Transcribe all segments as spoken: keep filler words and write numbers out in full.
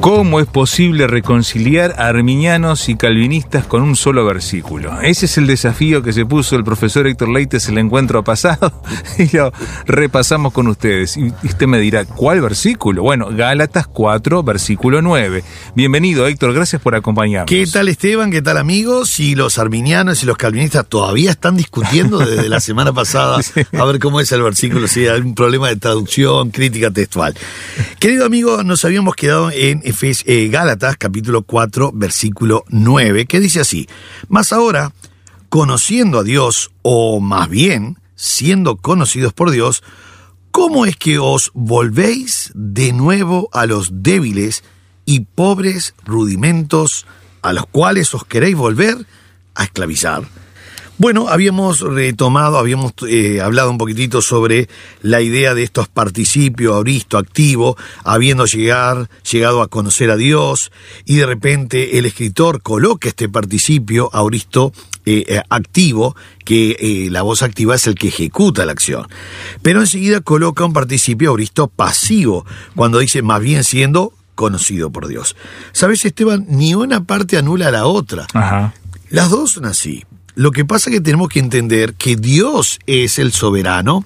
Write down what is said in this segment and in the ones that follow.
¿Cómo es posible reconciliar a arminianos y calvinistas con un solo versículo? Ese es el desafío que se puso el profesor Héctor Leites el encuentro pasado y lo repasamos con ustedes. Y usted me dirá, ¿cuál versículo? Bueno, Gálatas cuatro, versículo nueve. Bienvenido, Héctor, gracias por acompañarnos. ¿Qué tal, Esteban? ¿Qué tal, amigos? Y los arminianos y los calvinistas todavía están discutiendo desde la semana pasada sí. a ver cómo es el versículo, si hay un problema de traducción, crítica textual. Querido amigo, nos habíamos quedado en Efes, eh, Gálatas, capítulo cuatro, versículo nueve, que dice así: Mas ahora, conociendo a Dios, o más bien, siendo conocidos por Dios, ¿cómo es que os volvéis de nuevo a los débiles y pobres rudimentos a los cuales os queréis volver a esclavizar? Bueno, habíamos retomado, habíamos eh, hablado un poquitito sobre la idea de estos participios, auristo, activo, habiendo llegar, llegado a conocer a Dios, y de repente el escritor coloca este participio, auristo, eh, eh, activo, que eh, la voz activa es el que ejecuta la acción. Pero enseguida coloca un participio auristo pasivo, cuando dice más bien siendo conocido por Dios. ¿Sabes, Esteban? Ni una parte anula a la otra. Ajá. Las dos son así. Lo que pasa es que tenemos que entender que Dios es el soberano,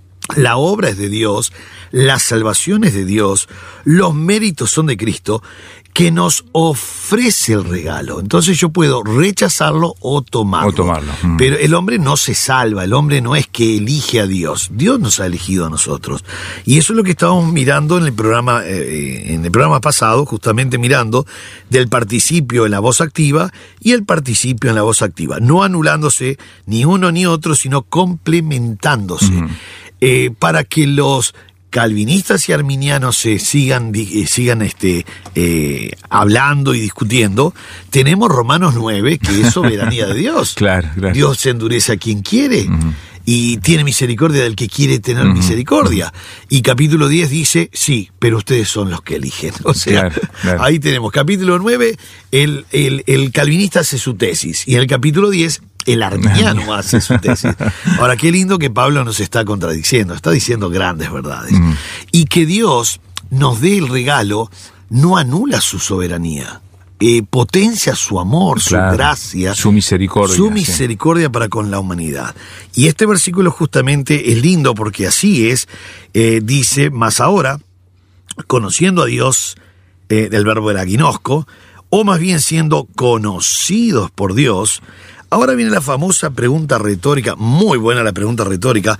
la obra es de Dios, la salvación es de Dios, los méritos son de Cristo, que nos ofrece el regalo. Entonces yo puedo rechazarlo o tomarlo. O tomarlo. Mm. Pero el hombre no se salva, el hombre no es que elige a Dios. Dios nos ha elegido a nosotros. Y eso es lo que estábamos mirando en el programa, eh, en el programa pasado, justamente mirando del participio en la voz activa y el participio en la voz activa. No anulándose ni uno ni otro, sino complementándose. Mm. Eh, para que los calvinistas y arminianos se sigan, eh, sigan este, eh, hablando y discutiendo, tenemos Romanos nueve, que es soberanía de Dios. Claro, claro. Dios se endurece a quien quiere uh-huh. y tiene misericordia del que quiere tener uh-huh. misericordia. Y capítulo diez dice, sí, pero ustedes son los que eligen. O sea, claro, claro. ahí tenemos capítulo nueve, el, el, el calvinista hace su tesis, y en el capítulo diez, el arminiano hace su tesis. Ahora, qué lindo que Pablo nos está contradiciendo, está diciendo grandes verdades. Mm. Y que Dios nos dé el regalo no anula su soberanía, eh, potencia su amor, claro, su gracia, su misericordia. Su misericordia sí. para con la humanidad. Y este versículo justamente es lindo porque así es, eh, dice, mas ahora, conociendo a Dios, eh, del verbo era ginosco, o más bien siendo conocidos por Dios. Ahora viene la famosa pregunta retórica, muy buena la pregunta retórica,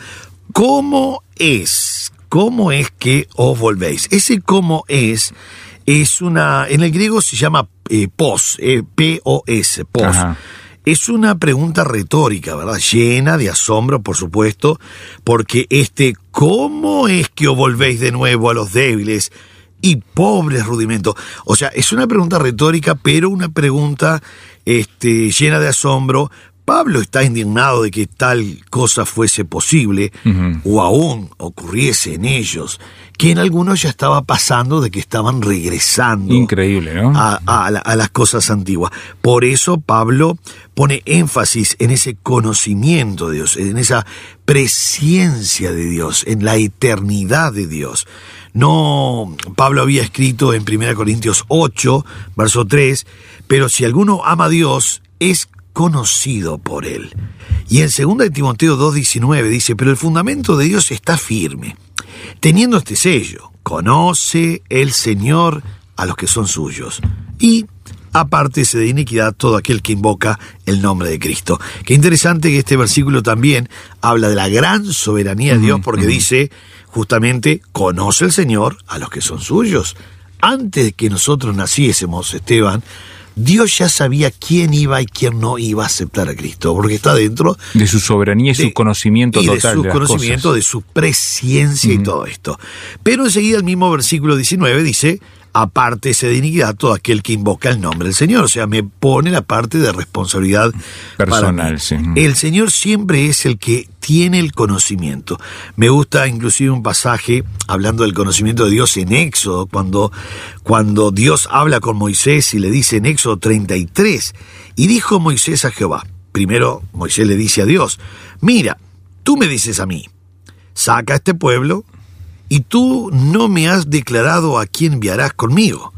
¿cómo es? ¿Cómo es que os volvéis? Ese cómo es, es una, en el griego se llama eh, pos, eh, P O S, pos. Ajá. Es una pregunta retórica, ¿verdad? Llena de asombro, por supuesto, porque este ¿cómo es que os volvéis de nuevo a los débiles y pobres rudimentos? O sea, es una pregunta retórica, pero una pregunta este, llena de asombro. Pablo está indignado de que tal cosa fuese posible, uh-huh. o aún ocurriese en ellos, que en algunos ya estaba pasando de que estaban regresando. Increíble, ¿no? A, a, a las cosas antiguas. Por eso Pablo pone énfasis en ese conocimiento de Dios, en esa presencia de Dios, en la eternidad de Dios. No, Pablo había escrito en primera Corintios ocho, verso tres, pero si alguno ama a Dios, es conocido por él. Y en segunda de Timoteo dos diecinueve dice, pero el fundamento de Dios está firme, teniendo este sello, conoce el Señor a los que son suyos, y apártese de iniquidad todo aquel que invoca el nombre de Cristo. Qué interesante que este versículo también habla de la gran soberanía de Dios, porque uh-huh. dice justamente, conoce el Señor a los que son suyos. Antes de que nosotros naciésemos, Esteban, Dios ya sabía quién iba y quién no iba a aceptar a Cristo, porque está dentro de su soberanía y de, su conocimiento y total de su de conocimiento, cosas. de su presciencia uh-huh. y todo esto. Pero enseguida el mismo versículo diecinueve dice, apártese de iniquidad todo aquel que invoca el nombre del Señor. O sea, me pone la parte de responsabilidad personal. Sí. El Señor siempre es el que tiene el conocimiento. Me gusta inclusive un pasaje hablando del conocimiento de Dios en Éxodo, cuando, cuando Dios habla con Moisés y le dice en Éxodo treinta y tres, y dijo Moisés a Jehová, primero Moisés le dice a Dios, mira, tú me dices a mí, saca a este pueblo, y tú no me has declarado a quién enviarás conmigo.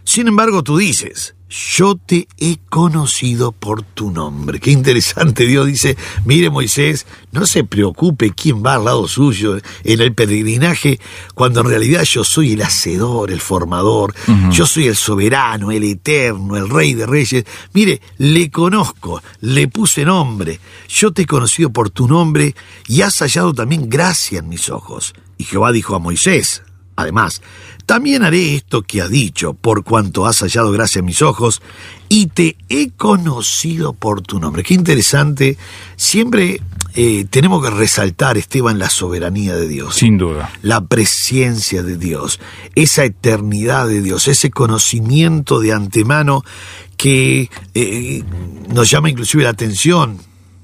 Sin embargo, tú dices, yo te he conocido por tu nombre. Qué interesante. Dios dice, mire Moisés, no se preocupe quién va al lado suyo en el peregrinaje, cuando en realidad yo soy el hacedor, el formador, uh-huh. yo soy el soberano, el eterno, el rey de reyes. Mire, le conozco, le puse nombre, yo te he conocido por tu nombre y has hallado también gracia en mis ojos. Y Jehová dijo a Moisés, además, también haré esto que ha dicho, por cuanto has hallado gracia en mis ojos, y te he conocido por tu nombre. Qué interesante. Siempre eh, tenemos que resaltar, Esteban, la soberanía de Dios. Sin duda. La presencia de Dios, esa eternidad de Dios, ese conocimiento de antemano que eh, nos llama inclusive la atención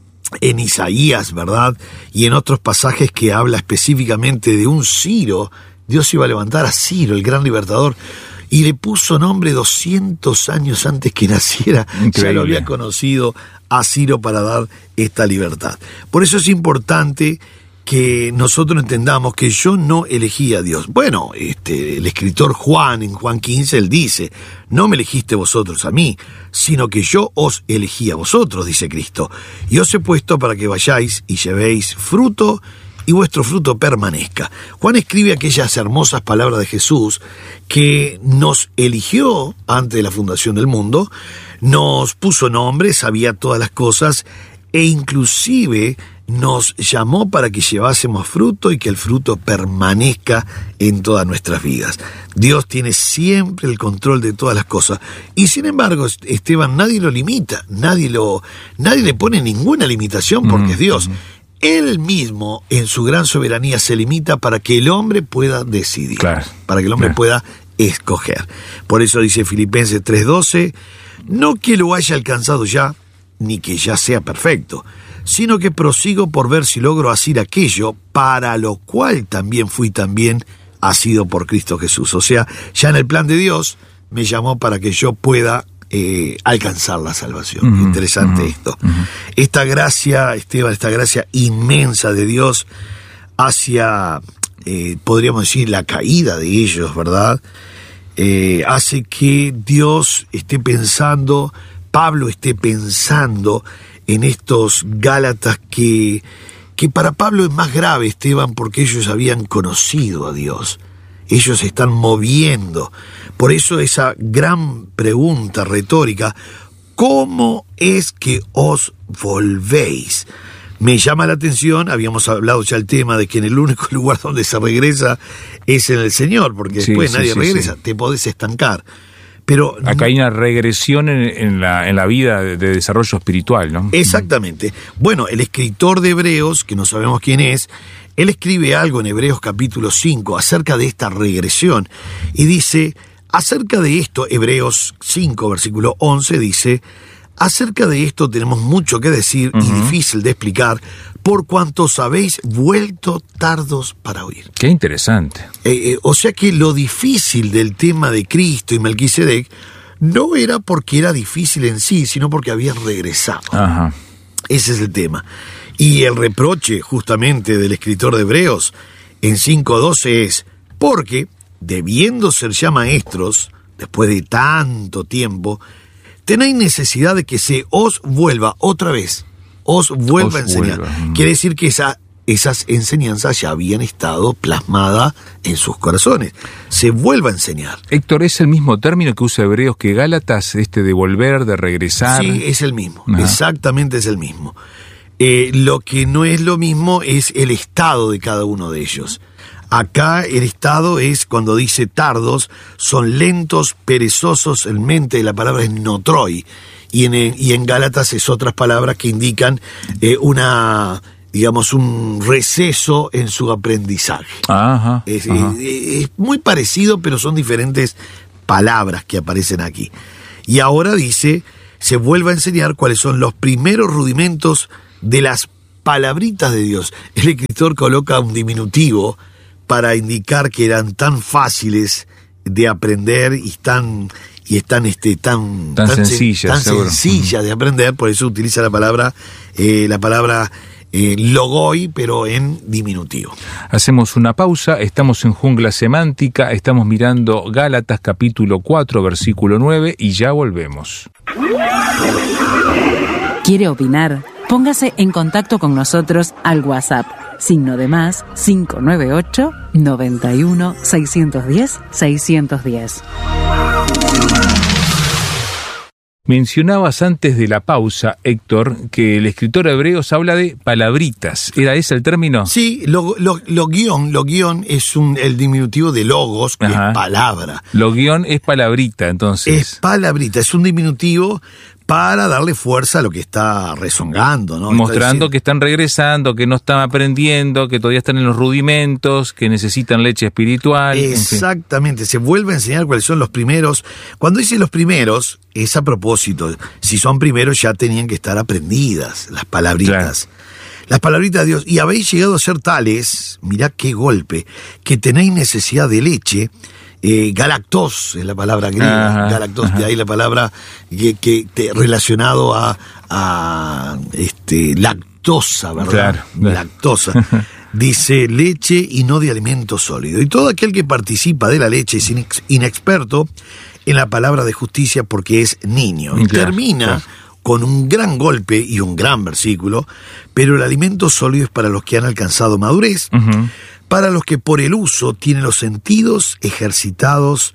en Isaías, ¿verdad? Y en otros pasajes que habla específicamente de un Ciro. Dios iba a levantar a Ciro, el gran libertador, y le puso nombre doscientos años antes que naciera. Increíble. Ya lo había conocido a Ciro para dar esta libertad. Por eso es importante que nosotros entendamos que yo no elegí a Dios. Bueno, este, el escritor Juan, en Juan quince, él dice, no me elegiste vosotros a mí, sino que yo os elegí a vosotros, dice Cristo, y os he puesto para que vayáis y llevéis fruto, y vuestro fruto permanezca. Juan escribe aquellas hermosas palabras de Jesús que nos eligió antes de la fundación del mundo, nos puso nombre, sabía todas las cosas e inclusive nos llamó para que llevásemos fruto y que el fruto permanezca en todas nuestras vidas. Dios tiene siempre el control de todas las cosas y sin embargo, Esteban, nadie lo limita, nadie lo, nadie le pone ninguna limitación porque mm-hmm. es Dios. Él mismo, en su gran soberanía, se limita para que el hombre pueda decidir, claro, para que el hombre claro. pueda escoger. Por eso dice Filipenses tres doce, no que lo haya alcanzado ya, ni que ya sea perfecto, sino que prosigo por ver si logro hacer aquello para lo cual también fui también asido por Cristo Jesús. O sea, ya en el plan de Dios me llamó para que yo pueda Eh, alcanzar la salvación. Uh-huh, Interesante uh-huh, esto. Uh-huh. Esta gracia, Esteban, esta gracia inmensa de Dios hacia, eh, podríamos decir, la caída de ellos, ¿verdad? Eh, hace que Dios esté pensando, Pablo esté pensando en estos Gálatas que, que para Pablo es más grave, Esteban, porque ellos habían conocido a Dios. Ellos se están moviendo. Por eso esa gran pregunta retórica, ¿cómo es que os volvéis? Me llama la atención, habíamos hablado ya el tema de que en el único lugar donde se regresa es en el Señor, porque después sí, sí, nadie sí, regresa, sí. te podés estancar. Pero acá hay una regresión en, en, la, en la vida de, de desarrollo espiritual, ¿no? Exactamente. Bueno, el escritor de Hebreos, que no sabemos quién es, él escribe algo en Hebreos capítulo cinco acerca de esta regresión y dice, acerca de esto, Hebreos cinco, versículo once, dice, acerca de esto tenemos mucho que decir uh-huh. y difícil de explicar, por cuanto os habéis vuelto tardos para oír. Qué interesante. Eh, eh, o sea que lo difícil del tema de Cristo y Melquisedec no era porque era difícil en sí, sino porque habían regresado. Ajá. Ese es el tema. Y el reproche justamente del escritor de Hebreos en cinco doce es, porque debiendo ser ya maestros, después de tanto tiempo, tenéis necesidad de que se os vuelva otra vez, os vuelva os a enseñar. Vuelva. Quiere decir que esa, esas enseñanzas ya habían estado plasmadas en sus corazones. Se vuelva a enseñar. Héctor, ¿es el mismo término que usa Hebreos que Gálatas, este de volver, de regresar? Sí, es el mismo, Ajá. exactamente es el mismo. Eh, lo que no es lo mismo es el estado de cada uno de ellos. Acá el estado es, cuando dice tardos, son lentos, perezosos, en mente la palabra es notroi, y en, y en Gálatas es otras palabras que indican eh, una, digamos, un receso en su aprendizaje. Ajá, es, ajá. Es, es muy parecido, pero son diferentes palabras que aparecen aquí. Y ahora dice, se vuelve a enseñar cuáles son los primeros rudimentos de las palabritas de Dios. El escritor coloca un diminutivo para indicar que eran tan fáciles de aprender y tan y están este tan tan, tan sencillas, tan sencilla de aprender, por eso utiliza la palabra eh, la palabra eh, logoi, pero en diminutivo. Hacemos una pausa, estamos en Jungla Semántica, estamos mirando Gálatas capítulo cuatro, versículo nueve, y ya volvemos. ¿Quiere opinar? Póngase en contacto con nosotros al WhatsApp, signo de más cinco nueve ocho, noventa y uno, seiscientos diez, seiscientos diez. Mencionabas antes de la pausa, Héctor, que el escritor Hebreos habla de palabritas. ¿Era ese el término? Sí, lo, lo, lo guión, lo guión es un, el diminutivo de logos, que Ajá. es palabra. Lo guión es palabrita, entonces. Es palabrita, es un diminutivo para darle fuerza a lo que está rezongando, ¿no? Mostrando que están regresando, que no están aprendiendo, que todavía están en los rudimentos, que necesitan leche espiritual. Exactamente, se vuelve a enseñar cuáles son los primeros. Cuando dice los primeros, es a propósito. Si son primeros ya tenían que estar aprendidas las palabritas. Claro. Las palabritas de Dios. Y habéis llegado a ser tales, mirá qué golpe, que tenéis necesidad de leche. Eh, galactos es la palabra griega, ajá, galactos, ajá. De ahí la palabra que, que te, relacionado a, a este, lactosa, ¿verdad? Claro. Lactosa. Dice leche y no de alimento sólido. Y todo aquel que participa de la leche es inex, inexperto en la palabra de justicia porque es niño. Y claro, termina claro. con un gran golpe y un gran versículo, pero el alimento sólido es para los que han alcanzado madurez, uh-huh. para los que por el uso tienen los sentidos ejercitados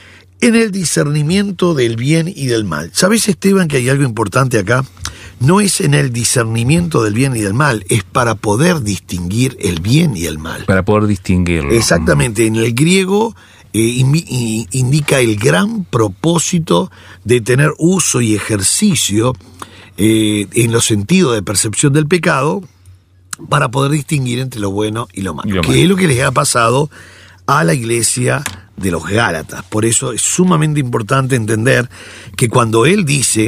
en el discernimiento del bien y del mal. ¿Sabes, Esteban, que hay algo importante acá? No es en el discernimiento del bien y del mal, es para poder distinguir el bien y el mal. Para poder distinguirlo. Exactamente, en el griego eh, in, indica el gran propósito de tener uso y ejercicio eh, en los sentidos de percepción del pecado, para poder distinguir entre lo bueno y lo malo, y lo que malo. Es lo que les ha pasado a la iglesia de los Gálatas. Por eso es sumamente importante entender que cuando él dice,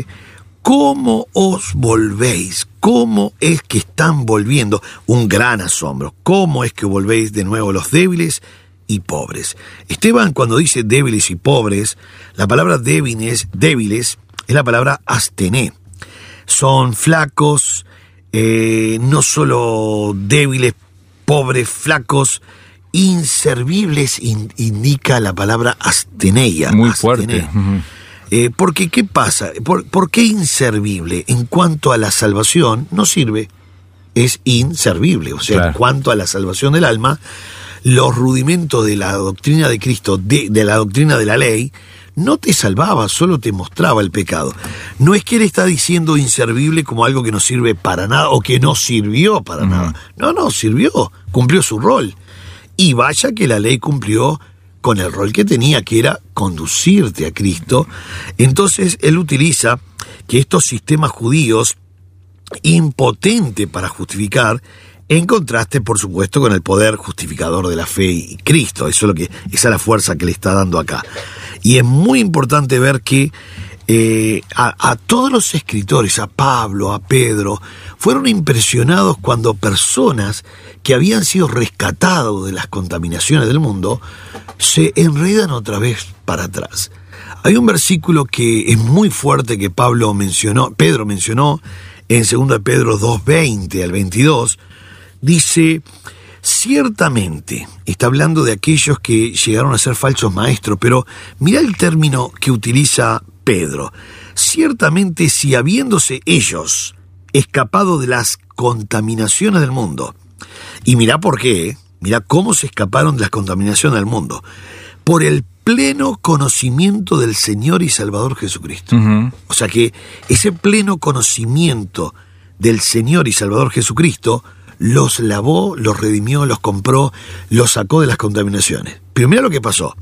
¿cómo os volvéis? ¿Cómo es que están volviendo? Un gran asombro. ¿Cómo es que volvéis de nuevo los débiles y pobres? Esteban, cuando dice débiles y pobres, la palabra débiles, débiles es la palabra astené. Son flacos, Eh, no solo débiles, pobres, flacos, inservibles, in, indica la palabra asteneia. Muy astené. fuerte. Uh-huh. Eh, porque, ¿qué pasa? ¿Por, ¿Por qué inservible? En cuanto a la salvación, no sirve, es inservible. O sea, claro. En cuanto a la salvación del alma, los rudimentos de la doctrina de Cristo, de, de la doctrina de la ley, no te salvaba, solo te mostraba el pecado. No es que él está diciendo inservible como algo que no sirve para nada o que no sirvió para uh-huh. nada. No, no, sirvió, cumplió su rol. Y vaya que la ley cumplió con el rol que tenía, que era conducirte a Cristo. Entonces él utiliza que estos sistemas judíos, impotentes para justificar, en contraste, por supuesto, con el poder justificador de la fe y Cristo. Eso es lo que, esa es la fuerza que le está dando acá. Y es muy importante ver que eh, a, a todos los escritores, a Pablo, a Pedro, fueron impresionados cuando personas que habían sido rescatados de las contaminaciones del mundo se enredan otra vez para atrás. Hay un versículo que es muy fuerte que Pablo mencionó, Pedro mencionó en segunda de Pedro dos, veinte al veintidós, dice: ciertamente, está hablando de aquellos que llegaron a ser falsos maestros, pero mira el término que utiliza Pedro. Ciertamente, si habiéndose ellos escapado de las contaminaciones del mundo, y mira por qué, mira cómo se escaparon de las contaminaciones del mundo, por el pleno conocimiento del Señor y Salvador Jesucristo. Uh-huh. O sea que ese pleno conocimiento del Señor y Salvador Jesucristo los lavó, los redimió, los compró, los sacó de las contaminaciones. Pero mira lo que pasó.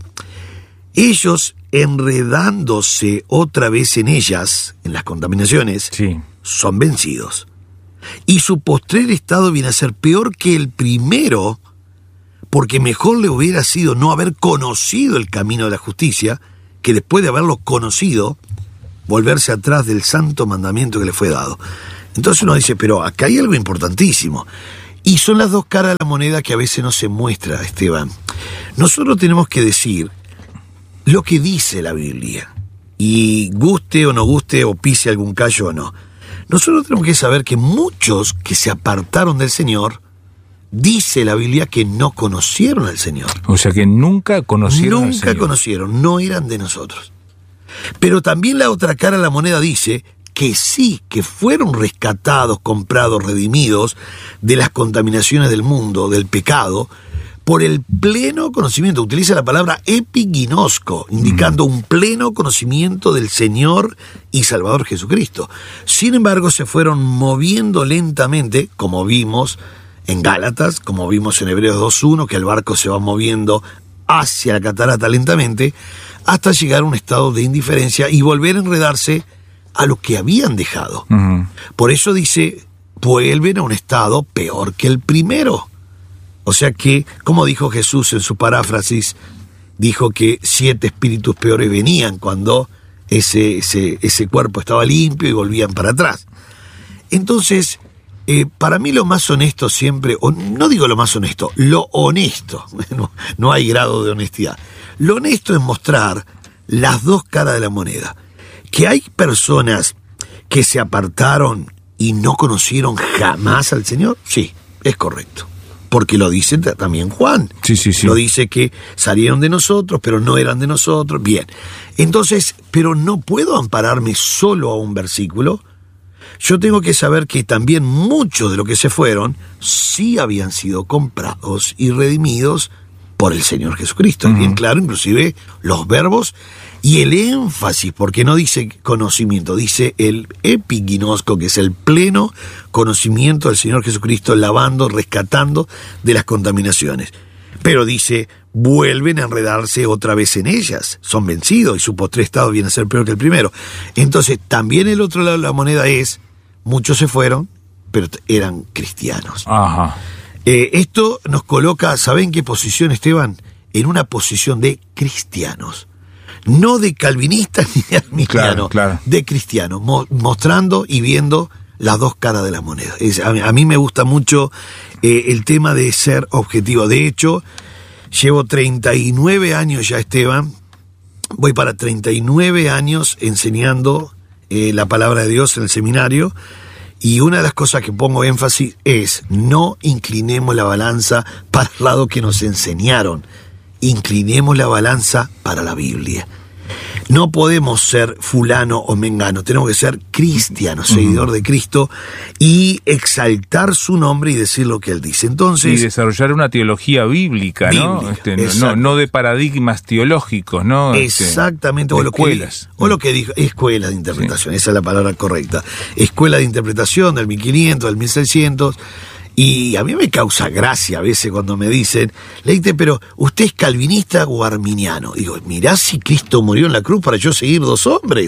Ellos, enredándose otra vez en ellas, en las contaminaciones, sí. son vencidos. Y su postrer estado viene a ser peor que el primero, porque mejor le hubiera sido no haber conocido el camino de la justicia, que después de haberlo conocido, volverse atrás del santo mandamiento que le fue dado. Entonces uno dice, pero acá hay algo importantísimo. Y son las dos caras de la moneda que a veces no se muestra, Esteban. Nosotros tenemos que decir lo que dice la Biblia. Y guste o no guste, o pise algún callo o no. Nosotros tenemos que saber que muchos que se apartaron del Señor, dice la Biblia que no conocieron al Señor. O sea que nunca conocieron nunca al Señor. Nunca conocieron, no eran de nosotros. Pero también la otra cara de la moneda dice que sí, que fueron rescatados, comprados, redimidos de las contaminaciones del mundo, del pecado, por el pleno conocimiento. Utiliza la palabra epiginosko, indicando mm. un pleno conocimiento del Señor y Salvador Jesucristo. Sin embargo, se fueron moviendo lentamente, como vimos en Gálatas, como vimos en Hebreos dos uno, que el barco se va moviendo hacia la catarata lentamente, hasta llegar a un estado de indiferencia y volver a enredarse a lo que habían dejado. Uh-huh. Por eso dice, vuelven a un estado peor que el primero. O sea que, como dijo Jesús en su paráfrasis, dijo que siete espíritus peores venían cuando ese, ese, ese cuerpo estaba limpio y volvían para atrás. Entonces, eh, para mí lo más honesto siempre, o no digo lo más honesto, lo honesto, no, no hay grado de honestidad. Lo honesto es mostrar las dos caras de la moneda. Que hay personas que se apartaron y no conocieron jamás al Señor, sí, es correcto. Porque lo dice también Juan. Sí, sí, sí. Lo dice que salieron de nosotros, pero no eran de nosotros. Bien. Entonces, pero no puedo ampararme solo a un versículo. Yo tengo que saber que también muchos de los que se fueron sí habían sido comprados y redimidos por el Señor Jesucristo. Uh-huh. Bien claro, inclusive los verbos y el énfasis, porque no dice conocimiento, dice el epiginosko, que es el pleno conocimiento del Señor Jesucristo, lavando, rescatando de las contaminaciones. Pero dice, vuelven a enredarse otra vez en ellas, son vencidos y su postre estado viene a ser peor que el primero. Entonces, también el otro lado de la moneda es, muchos se fueron, pero eran cristianos. Ajá. Eh, esto nos coloca, ¿saben qué posición, Esteban? En una posición de cristianos. No de calvinistas ni de arminianos, claro, claro. de cristianos, mo- mostrando y viendo las dos caras de la moneda. Es, a, mí, a mí me gusta mucho eh, el tema de ser objetivo. De hecho, llevo treinta y nueve años ya, Esteban, voy para treinta y nueve años enseñando eh, la palabra de Dios en el seminario, y una de las cosas que pongo énfasis es, no inclinemos la balanza para el lado que nos enseñaron, inclinemos la balanza para la Biblia. No podemos ser fulano o mengano, tenemos que ser cristianos, uh-huh. seguidor de Cristo, y exaltar su nombre y decir lo que Él dice. Entonces, y desarrollar una teología bíblica, ¿no? Bíblica, este, no, no de paradigmas teológicos, ¿no? Exactamente, este, o, lo escuelas. Que, o lo que dijo, escuela de interpretación, sí. Esa es la palabra correcta. Escuela de interpretación del mil quinientos, del mil seiscientos. Y a mí me causa gracia a veces cuando me dicen, Leite, pero ¿usted es calvinista o arminiano? Digo, mirá si Cristo murió en la cruz para yo seguir dos hombres.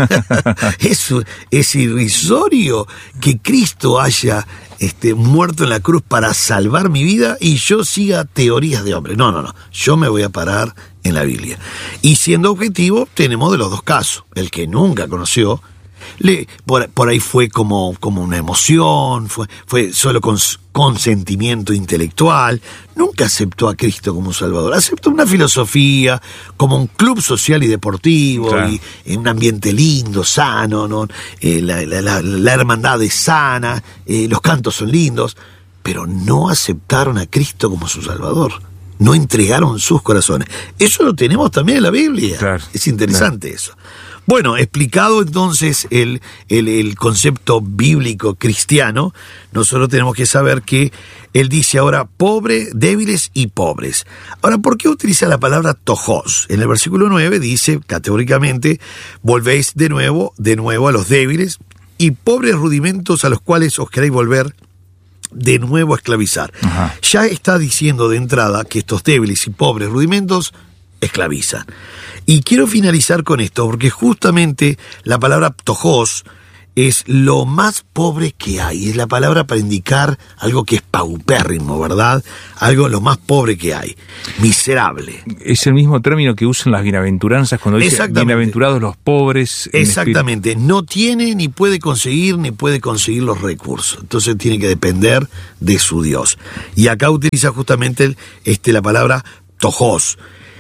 es, es irrisorio que Cristo haya este, muerto en la cruz para salvar mi vida y yo siga teorías de hombres. No, no, no. Yo me voy a parar en la Biblia. Y siendo objetivo, tenemos de los dos casos. El que nunca conoció, Le, por, por ahí fue como, como una emoción, fue, fue solo con consentimiento intelectual, nunca aceptó a Cristo como Salvador, aceptó una filosofía, como un club social y deportivo, claro. y en un ambiente lindo, sano, ¿no? eh, la, la, la, la hermandad es sana, eh, los cantos son lindos, pero no aceptaron a Cristo como su Salvador. No entregaron sus corazones. Eso lo tenemos también en la Biblia. Claro, es interesante claro. eso. Bueno, explicado entonces el, el, el concepto bíblico cristiano, nosotros tenemos que saber que él dice ahora pobre, débiles y pobres. Ahora, ¿por qué utiliza la palabra tojos? En el versículo nueve dice categóricamente, volvéis de nuevo, de nuevo a los débiles y pobres rudimentos a los cuales os queréis volver de nuevo a esclavizar. Ajá. Ya está diciendo de entrada que estos débiles y pobres rudimentos esclavizan. Y quiero finalizar con esto, porque justamente la palabra tojos es lo más pobre que hay. Es la palabra para indicar algo que es paupérrimo, ¿verdad? Algo lo más pobre que hay. Miserable. Es el mismo término que usan las bienaventuranzas cuando dicen bienaventurados los pobres. Exactamente. No tiene, ni puede conseguir, ni puede conseguir los recursos. Entonces tiene que depender de su Dios. Y acá utiliza justamente este, la palabra tojos.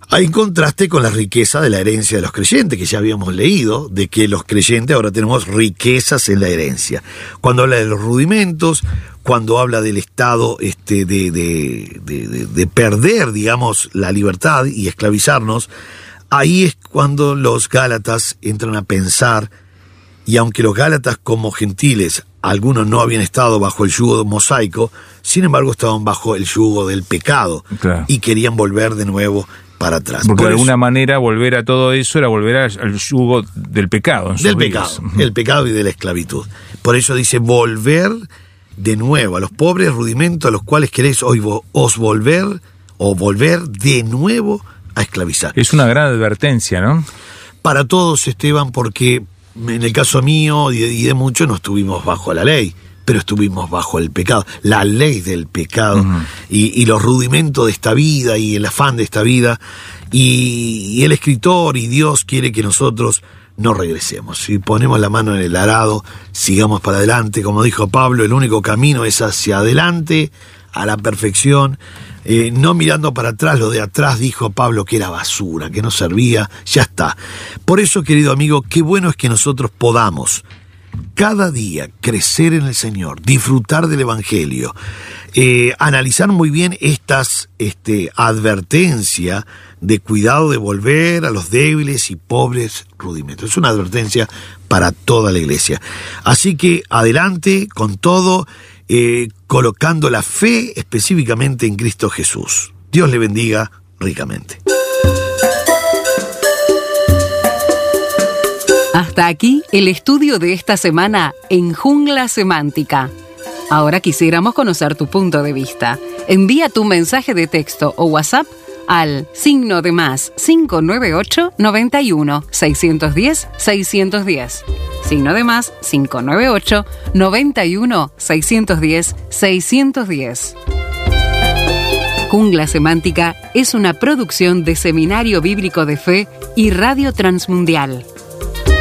Hay contraste con la riqueza de la herencia de los creyentes, que ya habíamos leído, de que los creyentes ahora tenemos riquezas en la herencia. Cuando habla de los rudimentos, cuando habla del estado este, de, de, de, de, de perder, digamos, la libertad y esclavizarnos, ahí es cuando los Gálatas entran a pensar, y aunque los Gálatas como gentiles, algunos no habían estado bajo el yugo mosaico, sin embargo estaban bajo el yugo del pecado, claro, y querían volver de nuevo para atrás. Porque Por de alguna eso, manera volver a todo eso era volver al yugo del pecado. En del pecado, vidas. el pecado y de la esclavitud. Por eso dice, volver de nuevo a los pobres rudimentos a los cuales queréis hoy os volver o volver de nuevo a esclavizar. Es una gran advertencia, ¿no? Para todos, Esteban, porque en el caso mío y de, y de muchos no estuvimos bajo la ley, pero estuvimos bajo el pecado, la ley del pecado, uh-huh. y, y los rudimentos de esta vida y el afán de esta vida, y, y el escritor y Dios quiere que nosotros no regresemos. Si ponemos la mano en el arado, sigamos para adelante, como dijo Pablo, el único camino es hacia adelante, a la perfección, eh, no mirando para atrás. Lo de atrás, dijo Pablo, que era basura, que no servía, ya está. Por eso, querido amigo, qué bueno es que nosotros podamos cada día crecer en el Señor, disfrutar del Evangelio, eh, analizar muy bien estas este, advertencias de cuidado de volver a los débiles y pobres rudimentos. Es una advertencia para toda la iglesia. Así que adelante con todo, eh, colocando la fe específicamente en Cristo Jesús. Dios le bendiga ricamente. Hasta aquí el estudio de esta semana en Jungla Semántica. Ahora quisiéramos conocer tu punto de vista. Envía tu mensaje de texto o WhatsApp al signo de más cinco nueve ocho, noventa y uno, seiscientos diez, seiscientos diez. Signo de más cinco nueve ocho, noventa y uno, seiscientos diez, seiscientos diez. Jungla Semántica es una producción de Seminario Bíblico de Fe y Radio Transmundial.